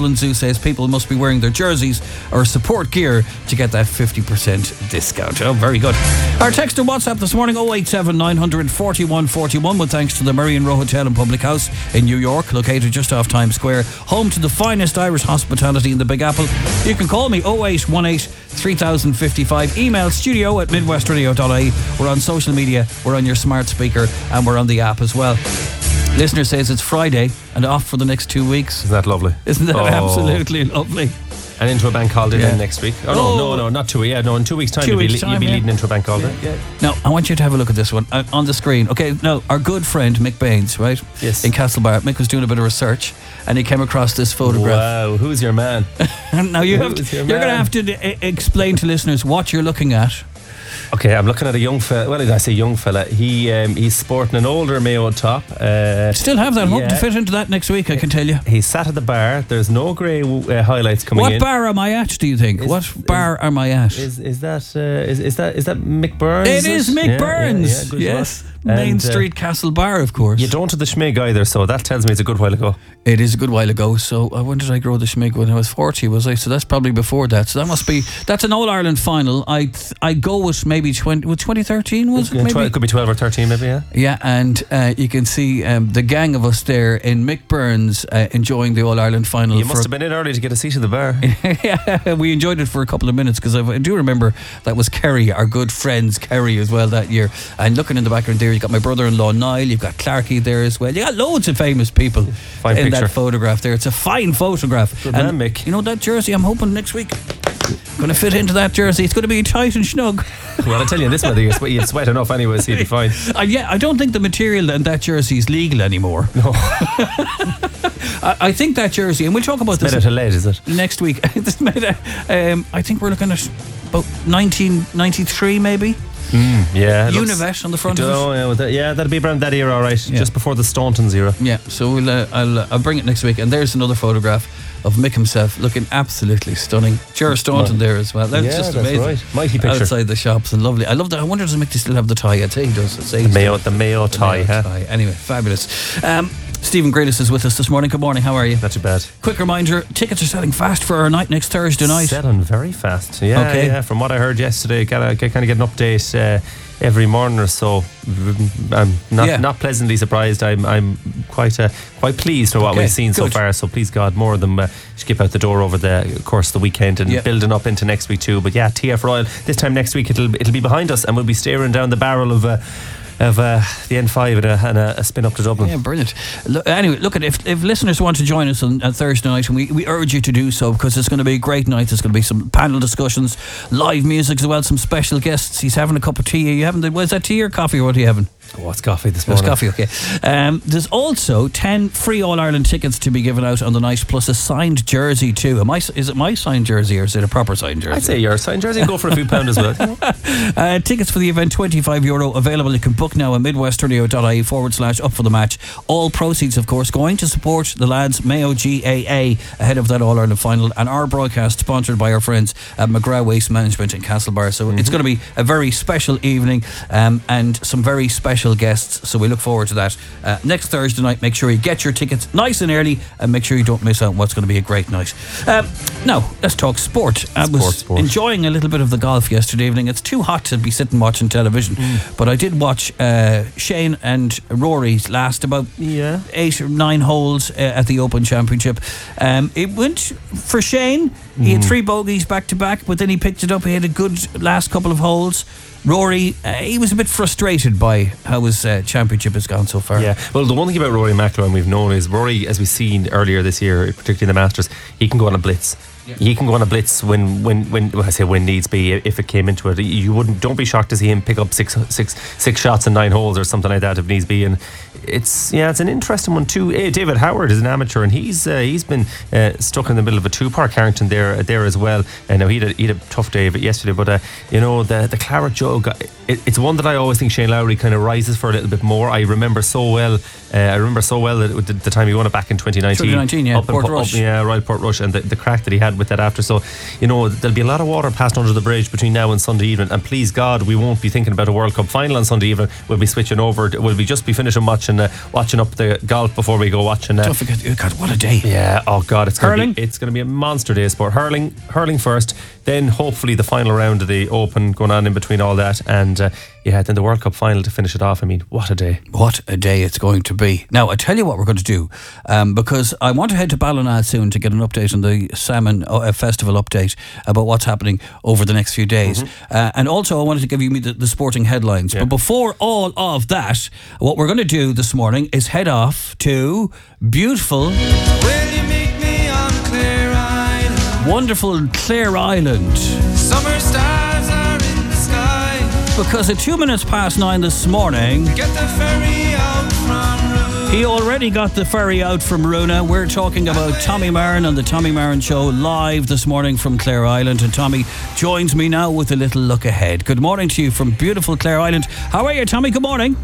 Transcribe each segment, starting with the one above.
Baldwin Zoo says people must be wearing their jerseys or support gear to get that 50% discount. Oh, very good. Our text and WhatsApp this morning, 087 900 4141, with thanks to the Murray and Row Hotel and Public House in New York, located just off Times Square, home to the finest Irish hospitality in the Big Apple. You can call me 0818 3055. Email studio@midwestradio.ie. We're on social media, we're on your smart speaker, and we're on the app as well. Listener says it's Friday and off for the next 2 weeks. Isn't that lovely? Isn't that absolutely lovely? And into a bank holiday then next week. No, not 2 weeks. Yeah, no, in 2 weeks' time you'll be leading into a bank holiday. Yeah. Now, I want you to have a look at this one on the screen. Okay, now, our good friend Mick Baines, right? Yes. In Castlebar. Mick was doing a bit of research and he came across this photograph. Wow, who's your man? Now, you're going to have to explain to listeners what you're looking at. Okay, I'm looking at a young fella. Well, I say young fella. He's sporting an older Mayo top. Still have that. Hope to fit into that next week, I can tell you. He's sat at the bar. There's no grey highlights coming in. What bar am I at, do you think? What bar am I at? Is that Mick Burns? It is Mick Burns. Good yes. Main Street Castle Bar, of course. You don't have the schmig either, so that tells me it's a good while ago. It is a good while ago. So when did I grow the schmig? When I was 40, was I? So that's probably before that. So that must be, that's an All-Ireland final. I go with maybe 2013, was it? Maybe? It could be 12 or 13 maybe, yeah. Yeah, and you can see the gang of us there in Mick Burns enjoying the All-Ireland final. You must have been in early to get a seat at the bar. Yeah, we enjoyed it for a couple of minutes because I do remember that was Kerry, our good friends Kerry as well that year. And looking in the background there, you've got my brother-in-law Niall, you've got Clarkey there as well. You got loads of famous people in that photograph there. It's a fine photograph. Good man, Mick. You know that jersey, I'm hoping next week going to fit into that jersey. It's going to be tight and snug. Well, I tell you, in this weather you'd sweat enough anyway, so you'd be fine. I don't think the material in that jersey is legal anymore. No. I think that jersey, and we'll talk about this made out of lead, is it? Next week. It's made out, I think we're looking at about 1993 maybe. Yeah, Univet on the front of it. That'll be around that era, all right. Just before the Stauntons era. Yeah, so I'll bring it next week. And there's another photograph of Mick himself looking absolutely stunning. Ger Staunton there as well. That's just amazing. Right. Mighty picture outside the shops and lovely. I love that. I wonder does Mick still have the tie? I'd say he does. The Mayo tie. Anyway, fabulous. Stephen Grealis is with us this morning. Good morning, how are you? Not too bad. Quick reminder, tickets are selling fast for our night next Thursday night. Selling very fast. Yeah, from what I heard yesterday, get an update every morning or so. I'm not pleasantly surprised. I'm quite pleased with what we've seen so far. So please God, more of them skip out the door over the course of the weekend and building up into next week too. But yeah, TF Royal this time next week it'll be behind us and we'll be staring down the barrel of the N5 and a spin up to Dublin. Yeah, brilliant. Anyway, look, if listeners want to join us on Thursday night, and we urge you to do so because it's going to be a great night. There's going to be some panel discussions, live music as well, some special guests. He's having a cup of tea. Are you having is that tea or coffee, or what are you having? Oh, it's coffee this morning. It's coffee, okay. There's also 10 free All-Ireland tickets to be given out on the night, plus a signed jersey too. Is it my signed jersey or is it a proper signed jersey? I'd say your signed jersey. Go for a few pound as well. Tickets for the event, €25 available. You can book now at midwestradio.ie/up for the match. All proceeds, of course, going to support the lads Mayo GAA ahead of that All-Ireland final, and our broadcast sponsored by our friends at McGrath Waste Management in Castlebar. So it's going to be a very special evening and some very special guests, so we look forward to that next Thursday night. Make sure you get your tickets nice and early and make sure you don't miss out what's going to be a great night. Now let's talk sport. I was enjoying a little bit of the golf yesterday evening. It's too hot to be sitting watching television, but I did watch Shane and Rory's last about 8 or 9 holes at the Open Championship. It went for Shane. He had 3 bogeys back to back, but then he picked it up. He had a good last couple of holes. Rory, he was a bit frustrated by how his championship has gone so far. Yeah, well, the one thing about Rory McIlroy we've known is Rory, as we've seen earlier this year, particularly in the Masters, he can go on a blitz. Yeah. He can go on a blitz when needs be, if it came into it. Don't be shocked to see him pick up six shots in 9 holes or something like that if needs be. And it's an interesting one too. David Howard is an amateur and he's been stuck in the middle of a 2-part Carrington there as well. And now he had a tough day of it yesterday, but the Claret Jug, it's one that I always think Shane Lowry kind of rises for a little bit more. I remember so well that the time he won it back in 2019. Port Rush. Port Rush, and the crack that he had had with that after. So, there'll be a lot of water passed under the bridge between now and Sunday evening. And please God, we won't be thinking about a World Cup final on Sunday evening. We'll be switching over. We'll be just finishing watching up the golf before we go watching. Don't forget, God, what a day! Yeah. Oh God, it's hurling. Going to be a monster day of sport. Hurling first. Then hopefully the final round of the Open going on in between all that, and then the World Cup final to finish it off. I mean, what a day! What a day it's going to be. Now, I tell you what we're going to do, because I want to head to Ballina soon to get an update on the Salmon Festival update about what's happening over the next few days. And also I wanted to give you the sporting headlines. But before all of that, what we're going to do this morning is head off to beautiful... Will you meet me on Clare Island? Wonderful Clare Island. Summer stars are in the sky. Because at 9:02 this morning, Get the ferry out from Runa. he already got the ferry out from Runa. We're talking about Tommy Marin on the Tommy Marin Show live this morning from Clare Island. And Tommy joins me now with a little look ahead. Good morning to you from beautiful Clare Island. How are you, Tommy? Good morning.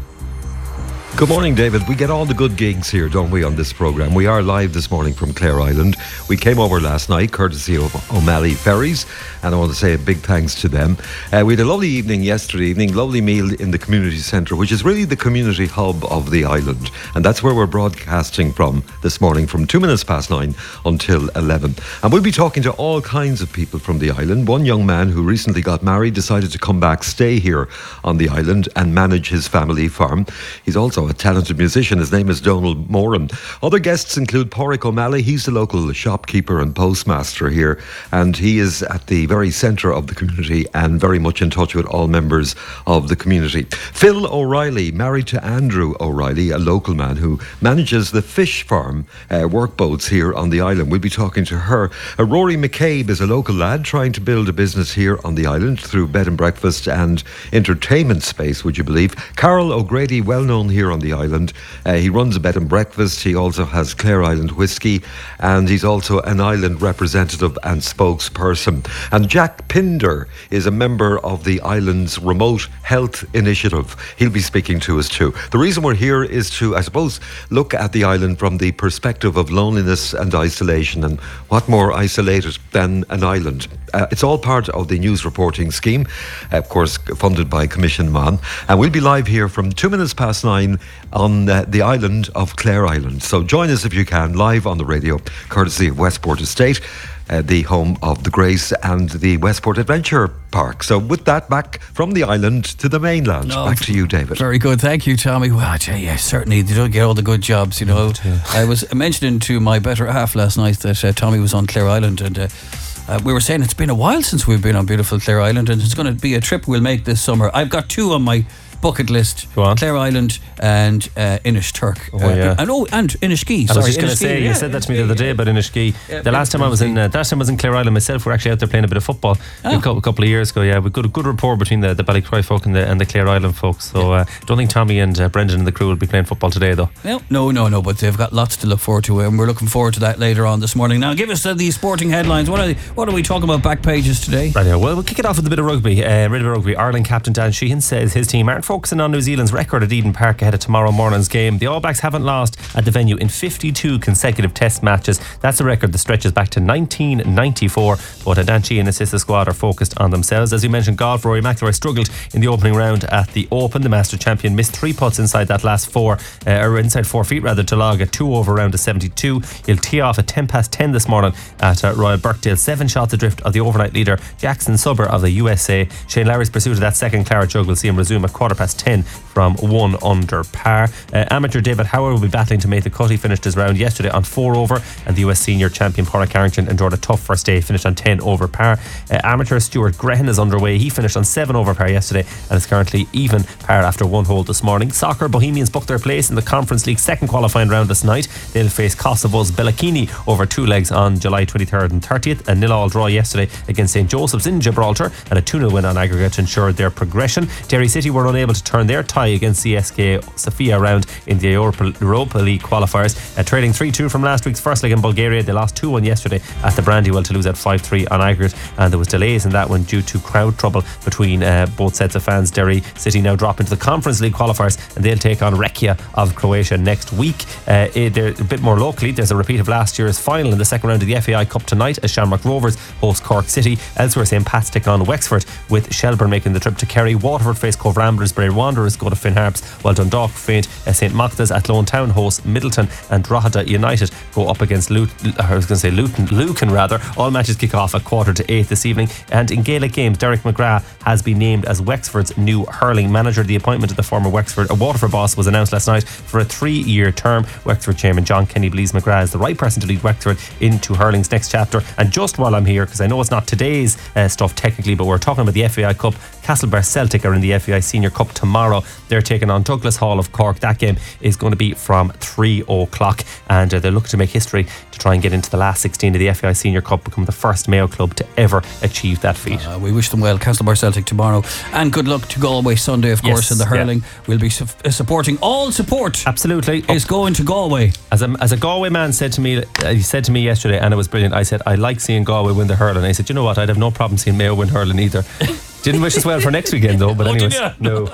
Good morning, David. We get all the good gigs here, don't we, on this programme? We are live this morning from Clare Island. We came over last night, courtesy of O'Malley Ferries, and I want to say a big thanks to them. We had a lovely evening yesterday evening, lovely meal in the community centre, which is really the community hub of the island. And that's where we're broadcasting from this morning from 9:02 until 11. And we'll be talking to all kinds of people from the island. One young man who recently got married decided to come back, stay here on the island and manage his family farm. He's also a talented musician. His name is Donald Moran. Other guests include Pádraig O'Malley. He's the local shopkeeper and postmaster here, and he is at the very centre of the community and very much in touch with all members of the community. Phil O'Reilly, married to Andrew O'Reilly, a local man who manages the fish farm workboats here on the island. We'll be talking to her. Rory McCabe is a local lad trying to build a business here on the island through bed and breakfast and entertainment space, would you believe. Carol O'Grady, well known here on the island. He runs a bed and breakfast. He also has Clare Island Whiskey, and he's also an island representative and spokesperson. And Jack Pinder is a member of the island's remote health initiative. He'll be speaking to us too. The reason we're here is to, I suppose, look at the island from the perspective of loneliness and isolation, and what more isolated than an island. It's all part of the news reporting scheme, of course, funded by Commission Man. And we'll be live here from 9:02 on the island of Clare Island. So join us if you can, live on the radio, courtesy of Westport Estate, the home of the Grace and the Westport Adventure Park. So with that, back from the island to the mainland. Back to you, David. Very good. Thank you, Tommy. Well, I tell you, certainly they don't get all the good jobs, you know. I was mentioning to my better half last night that Tommy was on Clare Island, and we were saying it's been a while since we've been on beautiful Clare Island, and it's going to be a trip we'll make this summer. I've got two on my bucket list: Clare Island and Inishturk. And Inishkea. I was just going to say, you said that to me the other day about Inishkea. The last time I was in Clare Island myself, we're actually out there playing a bit of football a couple of years ago. Yeah, we've got a good rapport between the Ballycroy folk and the Clare Island folks. So don't think Tommy and Brendan and the crew will be playing football today, though. No, but they've got lots to look forward to, and we're looking forward to that later on this morning. Now, give us the sporting headlines. What are we talking about back pages today? Right now, well, we'll kick it off with a bit of rugby. Ireland captain Dan Sheehan says his team aren't focusing on New Zealand's record at Eden Park ahead of tomorrow morning's game. The All Blacks haven't lost at the venue in 52 consecutive test matches. That's a record that stretches back to 1994. But Dan Sheehan and the squad are focused on themselves. As you mentioned, golf, Rory McIlroy struggled in the opening round at the Open. The Master champion missed 3 putts inside that last inside 4 feet to log a 2-over round of 72. He'll tee off at 10:10 this morning at Royal Birkdale. 7 shots adrift of the overnight leader Jackson Subber of the USA. Shane Lowry's pursuit of that second claret jug will see him resume at 10:15 from 1 under par. Amateur David Howard will be battling to make the cut. He finished his round yesterday on 4 over, and the US senior champion Pádraig Harrington endured a tough first day, finished on 10 over par. Amateur Stuart Grehan is underway. He finished on 7 over par yesterday and is currently even par after 1 hole this morning. Soccer, Bohemians booked their place in the Conference League second qualifying round this night. They'll face Kosovo's Bellakini over 2 legs on July 23rd and 30th. A 0-0 draw yesterday against St. Joseph's in Gibraltar, and a 2-0 win on aggregate ensured their progression. Derry City were unable able to turn their tie against CSKA Sofia around in the Europa League qualifiers. Trailing 3-2 from last week's first leg in Bulgaria. They lost 2-1 yesterday at the Brandywell to lose at 5-3 on aggregate, and there was delays in that one due to crowd trouble between both sets of fans. Derry City now drop into the Conference League qualifiers, and they'll take on Rijeka of Croatia next week. They're a bit more locally. There's a repeat of last year's final in the second round of the FAI Cup tonight as Shamrock Rovers host Cork City. Elsewhere, St. Pat's take on Wexford, with Shelbourne making the trip to Kerry. Waterford face Cove Ramblers. Bray Wanderers go to Finn Harps, while Dundalk faint St. Machta's. Athlone Town hosts Middleton, and Drogheda United go up against Lucan. All matches kick off at 7:45 this evening. And in Gaelic games, Derek McGrath has been named as Wexford's new hurling manager. The appointment of the former Waterford boss was announced last night for a 3-year term. Wexford chairman John Kenny believes McGrath is the right person to lead Wexford into hurling's next chapter. And just while I'm here, because I know it's not today's stuff technically, but we're talking about the FAI Cup. Castlebar Celtic are in the FAI Senior Cup tomorrow. They're taking on Douglas Hall of Cork. That game is going to be from 3:00, and they're looking to make history to try and get into the last 16 of the FAI Senior Cup, become the first Mayo club to ever achieve that feat. We wish them well. Castlebar Celtic tomorrow, and good luck to Galway Sunday, of course, in the hurling. Yeah. We'll be supporting. All support absolutely is going to Galway. As a Galway man said to me, he said to me yesterday, and it was brilliant. I said, I like seeing Galway win the hurling. I said, you know what, I'd have no problem seeing Mayo win hurling either. Didn't wish us well for next weekend though, but anyways, no.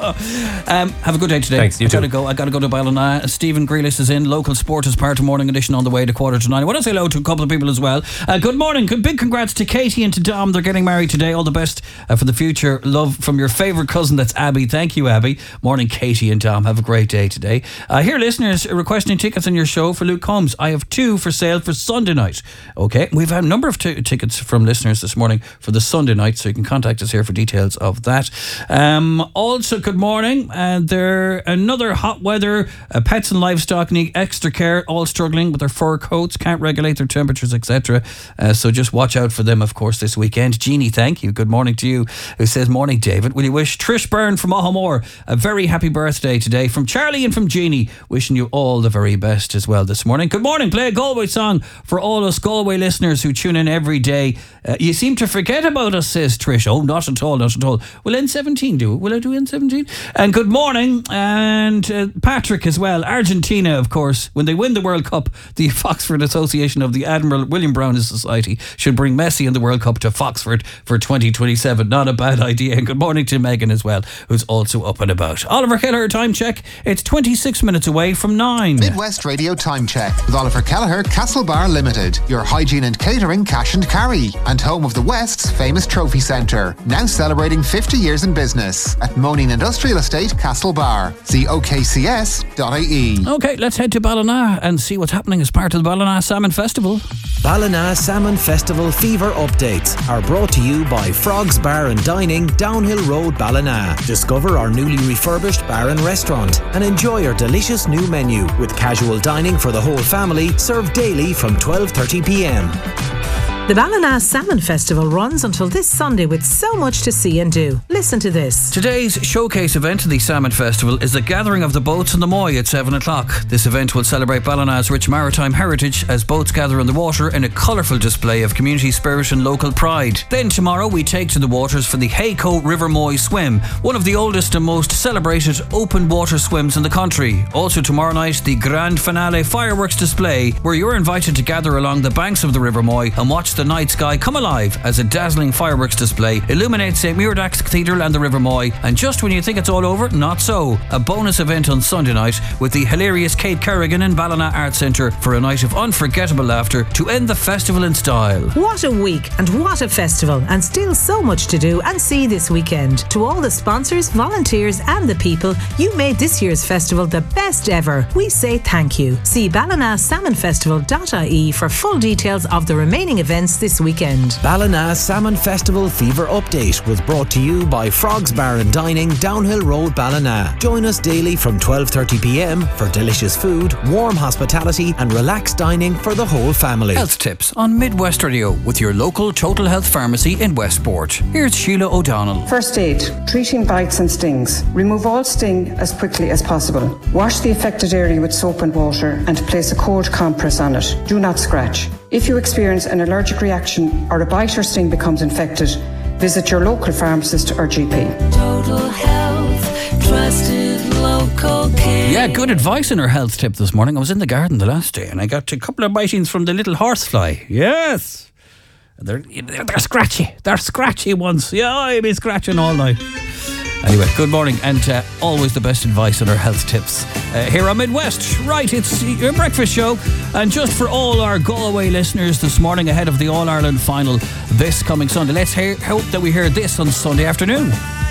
Have a good day today. Thanks, you too. I gotta go to Ballina. Stephen Grealish is in. Local sport as part of Morning Edition on the way to 9:15. I want to say hello to a couple of people as well. Good morning. Big congrats to Katie and to Dom. They're getting married today. All the best for the future. Love from your favourite cousin, that's Abby. Thank you, Abby. Morning, Katie and Dom. Have a great day today. Here, listeners requesting tickets on your show for Luke Combs. I have 2 for sale for Sunday night. Okay, we've had a number of tickets from listeners this morning for the Sunday night, so you can contact us here for details of that. Also, good morning. There another hot weather. Pets and livestock need extra care. All struggling with their fur coats, can't regulate their temperatures, etc. So just watch out for them, of course, this weekend. Jeannie, thank you. Good morning to you. Who says, morning, David. Will you wish Trish Byrne from Ohamore a very happy birthday today? From Charlie and from Jeannie, wishing you all the very best as well this morning. Good morning. Play a Galway song for all us Galway listeners who tune in every day. You seem to forget about us, says Trish. Oh, not at all, not at all. Will N17 do it? Will I do N17? And good morning. And Patrick as well. Argentina, of course, when they win the World Cup, the Foxford Association of the Admiral William Brown Society should bring Messi and the World Cup to Foxford for 2027. Not a bad idea. And good morning to Megan as well, who's also up and about. Oliver Kelleher, time check. It's 26 minutes away from 9. Midwest Radio time check with Oliver Kelleher, Castlebar Limited. Your hygiene and catering cash and carry. And home of the West's famous trophy centre. Now celebrating 50 years in business at Moaning Industrial Estate, Castlebar. See okcs.ie. Okay, let's head to Ballina and see what's happening as part of the Ballina Salmon Festival. Ballina Salmon Festival fever updates are brought to you by Frogs Bar and Dining, Downhill Road, Ballina. Discover our newly refurbished bar and restaurant and enjoy our delicious new menu with casual dining for the whole family, served daily from 12:30 p.m. The Ballina Salmon Festival runs until this Sunday with so much to see and do. Listen to this. Today's showcase event of the Salmon Festival is the gathering of the boats on the Moy at 7 o'clock. This event will celebrate Ballina's rich maritime heritage as boats gather on the water in a colourful display of community spirit and local pride. Then tomorrow we take to the waters for the Hayco River Moy Swim, one of the oldest and most celebrated open water swims in the country. Also tomorrow night, the grand finale fireworks display, where you're invited to gather along the banks of the River Moy and watch the night sky come alive as a dazzling fireworks display illuminates St. Muirdax Cathedral and the River Moy. And just when you think it's all over, not so. A bonus event on Sunday night with the hilarious Kate Kerrigan and Ballina Arts Centre for a night of unforgettable laughter to end the festival in style. What a week and what a festival, and still so much to do and see this weekend. To all the sponsors, volunteers and the people, you made this year's festival the best ever. We say thank you. See ballinasalmonfestival.ie for full details of the remaining events this weekend. Ballina Salmon Festival fever update was brought to you by Frogs Bar and Dining, Downhill Road, Ballina. Join us daily from 12:30 p.m. for delicious food, warm hospitality and relaxed dining for the whole family. Health tips on Midwest Radio with your local Total Health Pharmacy in Westport. Here's Sheila O'Donnell. First aid, treating bites and stings. Remove all sting as quickly as possible. Wash the affected area with soap and water and place a cold compress on it. Do not scratch. If you experience an allergic reaction or a bite or sting becomes infected, visit your local pharmacist or GP. Total Health, trusted local care. Yeah, good advice in her health tip this morning. I was in the garden the last day and I got a couple of bitings from the little horsefly. Yes. They're scratchy. They're scratchy ones. Yeah, I've been scratching all night. Anyway, good morning, and always the best advice on our health tips here on Midwest. Right, it's your breakfast show, and just for all our Galway listeners this morning ahead of the All-Ireland final this coming Sunday, let's hope that we hear this on Sunday afternoon.